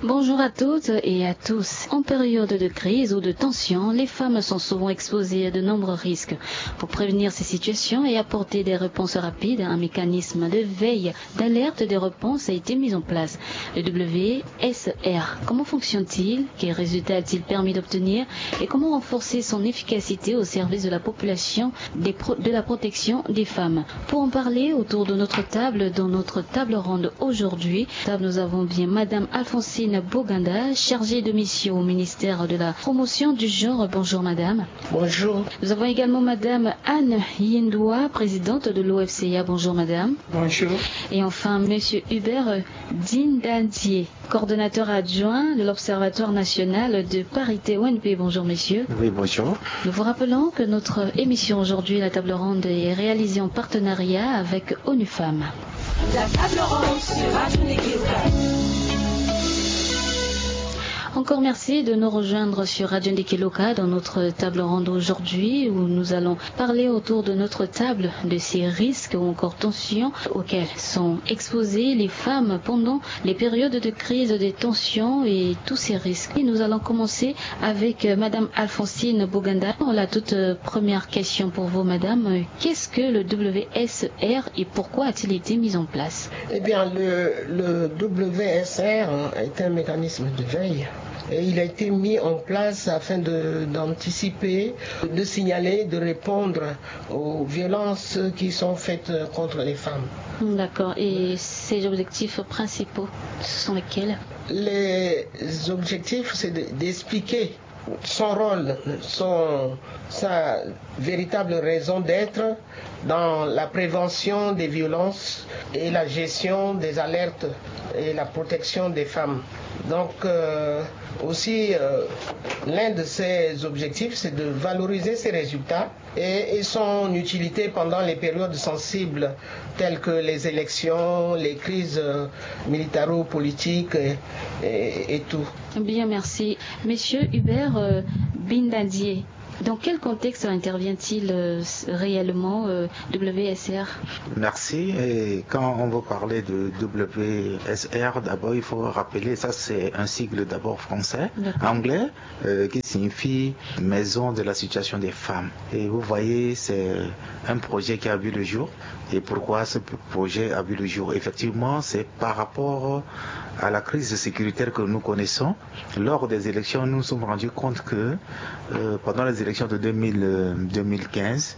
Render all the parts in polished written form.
Bonjour à toutes et à tous. En période de crise ou de tension, les femmes sont souvent exposées à de nombreux risques. Pour prévenir ces situations et apporter des réponses rapides, un mécanisme de veille, d'alerte des réponses a été mis en place. Le WSR, comment fonctionne-t-il? Quels résultats a-t-il permis d'obtenir? Et comment renforcer son efficacité au service de la population, de la protection des femmes? Pour en parler autour de notre table, dans notre table ronde aujourd'hui, nous avons bien Madame Alphonsine Boganda, chargée de mission au ministère de la promotion du genre. Bonjour Madame. Bonjour. Nous avons également Madame Anne Yindoua, présidente de l'OFCA. Bonjour Madame. Bonjour. Et enfin Monsieur Hubert Dindandier, coordonnateur adjoint de l'Observatoire national de parité ONP. Bonjour Messieurs. Oui, bonjour. Nous vous rappelons que notre émission aujourd'hui, la table ronde, est réalisée en partenariat avec ONU Femmes. La table ronde sur Radio Ndeke. Encore merci de nous rejoindre sur Radio Ndeke dans notre table ronde aujourd'hui où nous allons parler autour de notre table de ces risques ou encore tensions auxquels sont exposées les femmes pendant les périodes de crise, de tensions et tous ces risques. Et nous allons commencer avec Madame Alphonsine Boganda. La toute première question pour vous Madame, qu'est-ce que le WSR et pourquoi a-t-il été mis en place? Eh bien, le WSR est un mécanisme de veille. Et il a été mis en place afin d'anticiper, de signaler, de répondre aux violences qui sont faites contre les femmes. D'accord. Et ces objectifs principaux, ce sont lesquels? Les objectifs, c'est d'expliquer son rôle, sa véritable raison d'être dans la prévention des violences et la gestion des alertes et la protection des femmes. Donc aussi l'un de ces objectifs, c'est de valoriser ces résultats et son utilité pendant les périodes sensibles telles que les élections, les crises militaro-politiques et tout. Bien, merci. Monsieur Hubert Dindandier, dans quel contexte intervient-il réellement WSR? Merci. Et quand on veut parler de WSR, d'abord il faut rappeler, ça c'est un sigle d'abord français, anglais, qui signifie Maison de la situation des femmes. Et vous voyez, c'est un projet qui a vu le jour. Et pourquoi ce projet a vu le jour? Effectivement, c'est par rapport à la crise sécuritaire que nous connaissons. Lors des élections, nous nous sommes rendus compte que pendant les élections de 2015,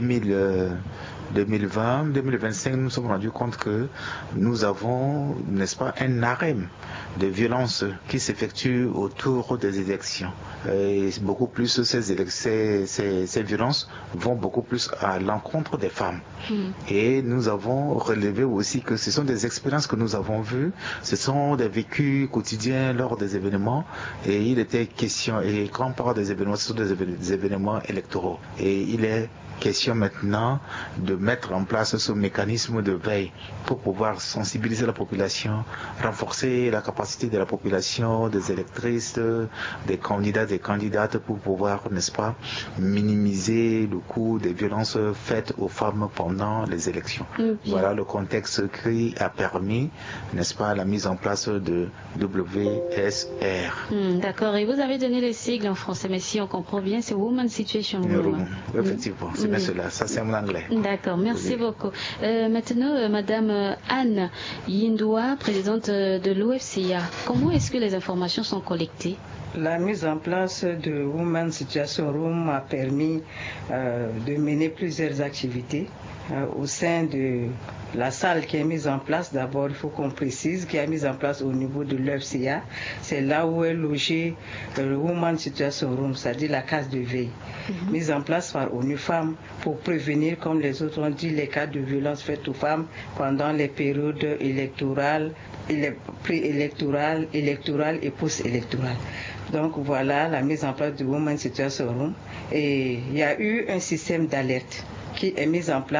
2020, 2025, nous nous sommes rendus compte que nous avons, n'est-ce pas, un harem de violence qui s'effectue autour des élections. Et beaucoup plus, ces violences vont beaucoup plus à l'encontre des femmes. Et nous avons relevé aussi que ce sont des expériences que nous avons vues, ce sont des vécus quotidiens lors des événements. Et il était question, et quand on parle des événements, ce sont des événements électoraux. Et il est question maintenant de mettre en place ce mécanisme de veille pour pouvoir sensibiliser la population, renforcer la capacité de la population, des électrices, des candidats, des candidates pour pouvoir, n'est-ce pas, minimiser le coût des violences faites aux femmes pendant les élections. Voilà le contexte qui a permis, n'est-ce pas, la mise en place de WSR. D'accord. Et vous avez donné les sigles en français, mais si on comprend bien, c'est Women's Situation Room. Effectivement, c'est bien cela. Ça, c'est en anglais. D'accord, merci beaucoup. Maintenant, Madame Anne Yindoua, présidente de l'OFCA, comment est-ce que les informations sont collectées? La mise en place de Women's Situation Room a permis de mener plusieurs activités au sein de la salle qui est mise en place. D'abord, il faut qu'on précise qui est mise en place au niveau de l'OFCA. C'est là où est logé le Women's Situation Room, c'est-à-dire la case de veille, mise en place par ONU Femmes pour prévenir, comme les autres ont dit, les cas de violence faites aux femmes pendant les périodes électorales, préélectorales, électorales et post-électorales. Donc voilà la mise en place du Women's Situation Room. Et il y a eu un système d'alerte qui est mis en place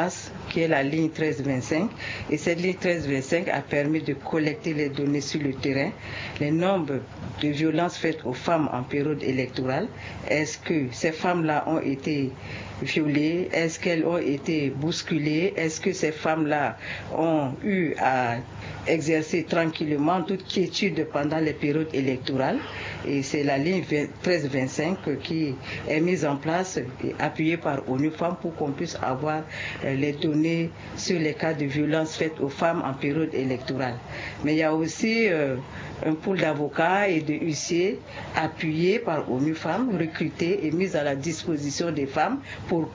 qui est la ligne 1325. Et cette ligne 1325 a permis de collecter les données sur le terrain, les nombres de violences faites aux femmes en période électorale. Est-ce que ces femmes-là ont été violées? Est-ce qu'elles ont été bousculées? Est-ce que ces femmes-là ont eu à exercer tranquillement toute quiétude pendant les périodes électorales? Et c'est la ligne 1325 qui est mise en place et appuyée par ONU Femmes pour qu'on puisse avoir les données sur les cas de violences faites aux femmes en période électorale. Mais il y a aussi un pool d'avocats et de huissiers appuyés par ONU Femmes, recrutés et mis à la disposition des femmes pour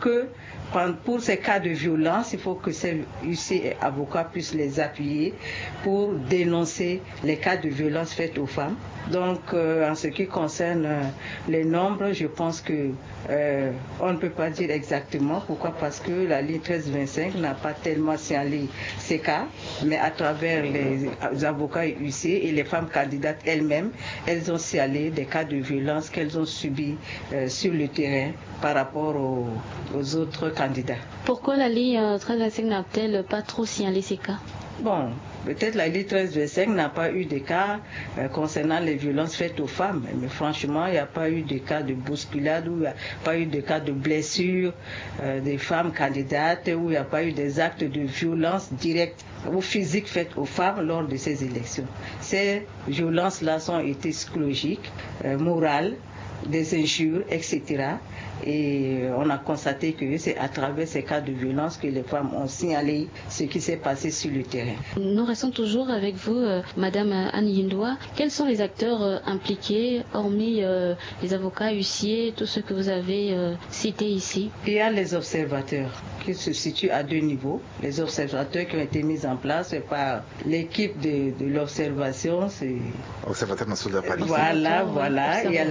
ces cas de violence, il faut que ces huissiers et avocats puissent les appuyer pour dénoncer les cas de violence faites aux femmes. Donc, en ce qui concerne les nombres, je pense que on ne peut pas dire exactement. Pourquoi? Parce que la ligne 1325 n'a pas tellement signalé ces cas, mais à travers les avocats et huissiers et les femmes candidates elles-mêmes, elles ont signalé des cas de violence qu'elles ont subis sur le terrain par rapport aux autres candidats. Pourquoi la ligne 1325 n'a-t-elle pas trop signalé ces cas? Bon, peut-être la ligne 1325 n'a pas eu de cas concernant les violences faites aux femmes, mais franchement, il n'y a pas eu de cas de bousculade, ou il n'y a pas eu de cas de blessures des femmes candidates, où il n'y a pas eu des actes de violence directe ou physique faites aux femmes lors de ces élections. Ces violences-là ont été psychologiques, morales, des injures, etc. Et on a constaté que c'est à travers ces cas de violence que les femmes ont signalé ce qui s'est passé sur le terrain. Nous restons toujours avec vous, Madame Anne Yindoua. Quels sont les acteurs impliqués, hormis les avocats, huissiers, tous ceux que vous avez cités ici? Il y a les observateurs qui se situent à deux niveaux. Les observateurs qui ont été mis en place par l'équipe de l'observation. C'est Observateur national de la Palestine. Voilà. Il y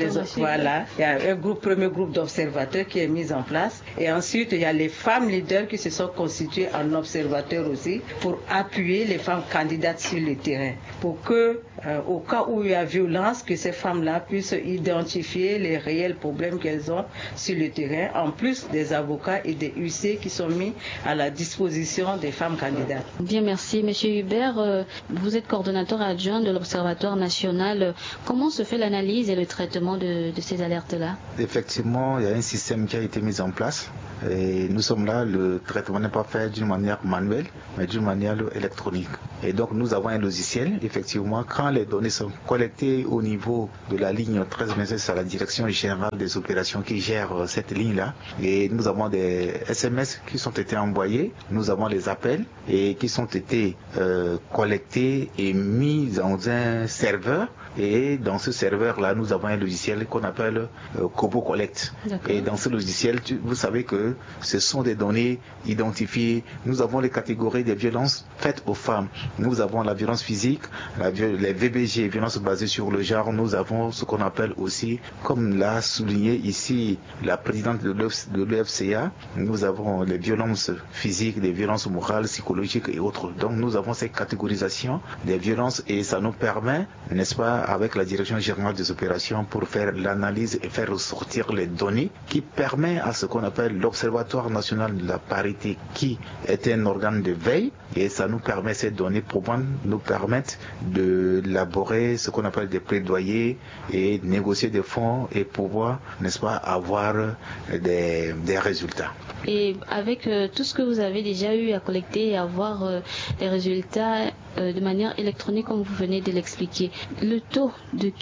a un premier groupe d'observateurs qui est mis en place. Et ensuite, il y a les femmes leaders qui se sont constituées en observateurs aussi pour appuyer les femmes candidates sur le terrain. Pour que, au cas où il y a violence, que ces femmes-là puissent identifier les réels problèmes qu'elles ont sur le terrain, en plus des avocats et des huissiers qui sont mis à la disposition des femmes candidates. Bien, merci. Monsieur Hubert, vous êtes coordonnateur adjoint de l'Observatoire national. Comment se fait l'analyse et le traitement de ces alertes-là? Effectivement, il y a un système qui a été mis en place. Et nous sommes là, le traitement n'est pas fait d'une manière manuelle, mais d'une manière électronique. Et donc nous avons un logiciel, effectivement, quand les données sont collectées au niveau de la ligne 1326, c'est la direction générale des opérations qui gère cette ligne-là. Et nous avons des SMS qui sont été envoyés, nous avons les appels et qui sont été collectés et mis dans un serveur. Et dans ce serveur-là, nous avons un logiciel qu'on appelle Kobo Collect. Et dans ce logiciel, vous savez que ce sont des données identifiées. Nous avons les catégories des violences faites aux femmes. Nous avons la violence physique, les VBG, violences basées sur le genre. Nous avons ce qu'on appelle aussi, comme l'a souligné ici la présidente de l'UFCA, nous avons les violences physiques, les violences morales, psychologiques et autres. Donc nous avons ces catégorisations des violences et ça nous permet, n'est-ce pas, avec la direction générale des opérations pour faire l'analyse et faire ressortir les données qui permet à ce qu'on appelle l'Observatoire national de la parité qui est un organe de veille et ça nous permet, ces données nous permettent d'élaborer ce qu'on appelle des plaidoyers et négocier des fonds et pouvoir, n'est-ce pas, avoir des résultats. Et avec tout ce que vous avez déjà eu à collecter et avoir les résultats de manière électronique comme vous venez de l'expliquer, le taux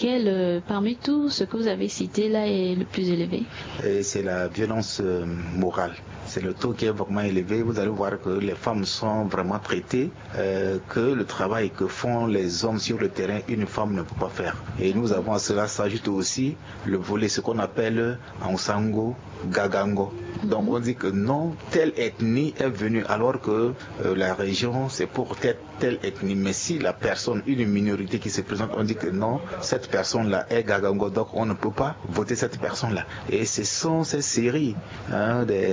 de parmi tout ce que vous avez cité là est le plus élevé? Et c'est la violence morale. C'est le taux qui est vraiment élevé. Vous allez voir que les femmes sont vraiment traitées, que le travail que font les hommes sur le terrain, une femme ne peut pas faire. Et nous avons à cela s'ajoute aussi le volet, ce qu'on appelle en sango, gagango. Donc on dit que non, telle ethnie est venue alors que la région c'est pour telle ethnie. Mais si la personne, une minorité qui se présente, on dit que non, cette personne-là est gagango, donc on ne peut pas voter cette personne-là. Et ce sont ces séries de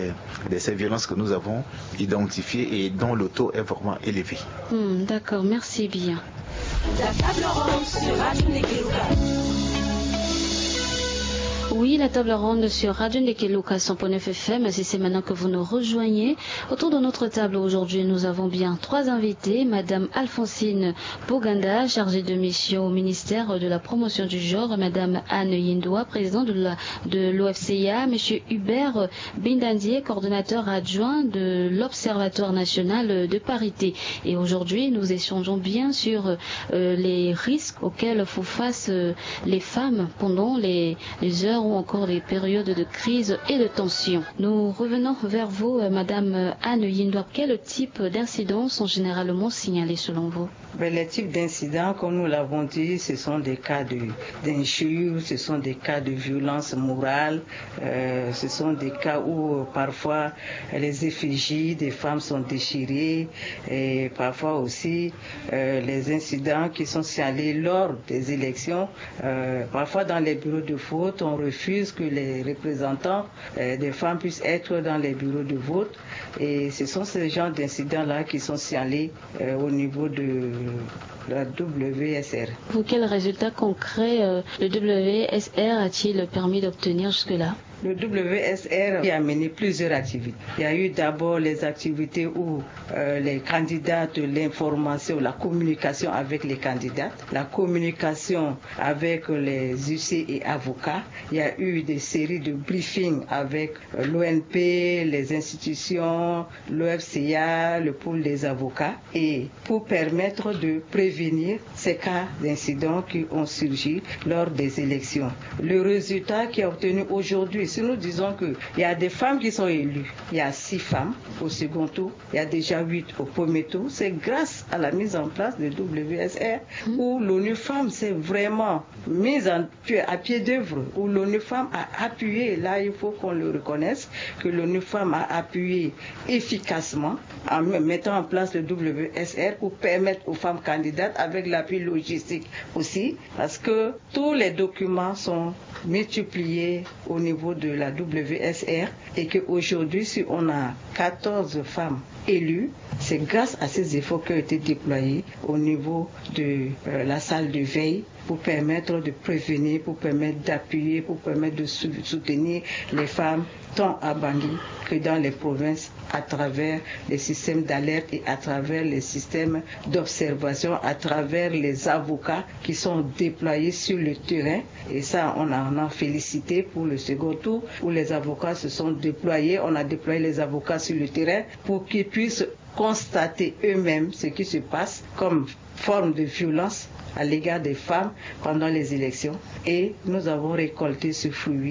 ces violences que nous avons identifiées et dont le taux est vraiment élevé. D'accord, merci bien. La table ronde sur Radio Néguérouga. Oui, la table ronde sur Radio Ndekeluka 100.9 FM, si c'est maintenant que vous nous rejoignez. Autour de notre table aujourd'hui, nous avons bien 3 invités. Madame Alphonsine Boganda, chargée de mission au ministère de la promotion du genre. Madame Anne Yindoua, présidente de l'OFCIA. Monsieur Hubert Bindandier, coordonnateur adjoint de l'Observatoire national de parité. Et aujourd'hui, nous échangeons bien sur les risques auxquels font face les femmes pendant les heures ou encore les périodes de crise et de tension. Nous revenons vers vous, Madame Anne Yindoua. Quel type d'incidents sont généralement signalés selon vous? Les types d'incidents, comme nous l'avons dit, ce sont des cas d'injures, ce sont des cas de violence morale, ce sont des cas où parfois les effigies des femmes sont déchirées et parfois aussi les incidents qui sont signalés lors des élections. Parfois dans les bureaux de vote, on refuse que les représentants des femmes puissent être dans les bureaux de vote et ce sont ces genres d'incidents-là qui sont signalés au niveau de la WSR. Pour quels résultats concrets le WSR a-t-il permis d'obtenir jusque-là? Le WSR a mené plusieurs activités. Il y a eu d'abord les activités où les candidats de l'information, la communication avec les candidats, la communication avec les UC et avocats. Il y a eu des séries de briefings avec l'ONP, les institutions, l'OFCIA, le pool des avocats, et pour permettre de prévenir ces cas d'incidents qui ont surgi lors des élections. Le résultat qui est obtenu aujourd'hui, si nous disons qu'il y a des femmes qui sont élues, il y a 6 femmes au second tour, il y a déjà 8 au premier tour, c'est grâce à la mise en place de WSR où l'ONU Femmes s'est vraiment mise à pied d'œuvre, où l'ONU Femmes a appuyé, là il faut qu'on le reconnaisse, que l'ONU Femmes a appuyé efficacement en mettant en place le WSR pour permettre aux femmes candidates avec l'appui logistique aussi, parce que tous les documents sont multipliés au niveau de la WSR et qu'aujourd'hui, si on a 14 femmes élues, c'est grâce à ces efforts qui ont été déployés au niveau de la salle de veille pour permettre de prévenir, pour permettre d'appuyer, pour permettre de soutenir les femmes tant à Bangui que dans les provinces à travers les systèmes d'alerte et à travers les systèmes d'observation, à travers les avocats qui sont déployés sur le terrain. Et ça, on en a félicité pour le second tour où les avocats se sont déployés. On a déployé les avocats sur le terrain pour qu'ils puissent constater eux-mêmes ce qui se passe comme forme de violence à l'égard des femmes pendant les élections. Et nous avons récolté ce fruit